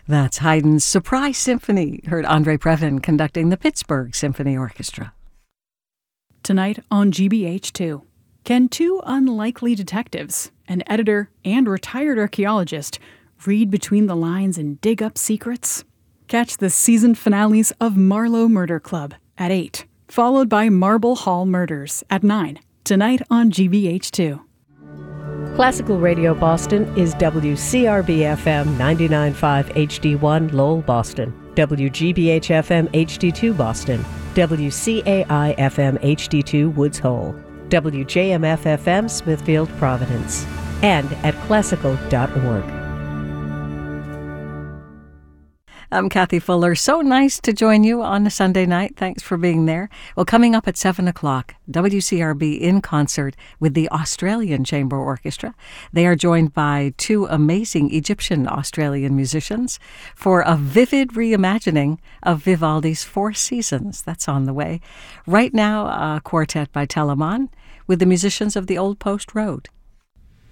That's Haydn's Surprise Symphony. Heard Andre Previn conducting the Pittsburgh Symphony Orchestra. Tonight on GBH2, can two unlikely detectives, an editor and retired archaeologist, read between the lines and dig up secrets? Catch the season finales of Marlowe Murder Club at 8, followed by Marble Hall Murders at 9, tonight on GBH2. Classical Radio Boston is WCRB-FM 99.5 HD1 Lowell, Boston, WGBH-FM HD2 Boston, WCAI-FM HD2 Woods Hole, WJMF-FM Smithfield, Providence, and at classical.org. I'm Kathy Fuller. So nice to join you on a Sunday night. Thanks for being there. Well, coming up at 7 o'clock, WCRB in concert with the Australian Chamber Orchestra. They are joined by two amazing Egyptian-Australian musicians for a vivid reimagining of Vivaldi's Four Seasons. That's on the way. Right now, a quartet by Telemann with the musicians of the Old Post Road.